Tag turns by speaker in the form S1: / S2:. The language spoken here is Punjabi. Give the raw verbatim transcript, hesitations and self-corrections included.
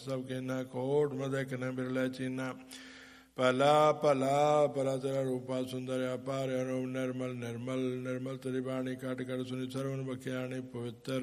S1: ਸਭ ਕਿਨਾ ਕੋਟ ਮਦੈ ਕਿਨਾ ਬਿਰਲੇ ਚੀਨਾ ਭਲਾ ਭਲਾ ਭਲਾ ਤੇਰਾ ਰੂਪਾ ਸੁੰਦਰ ਅਪਾਰ ਅਨੂਪ ਨਿਰਮਲ ਨਿਰਮਲ ਨਿਰਮਲ ਤੇਰੀ ਬਾਣੀ ਕਟ ਕਟ ਸੁਣੀ ਸਰਵਨ ਬਖਿਆਣੀ ਪਵਿੱਤਰ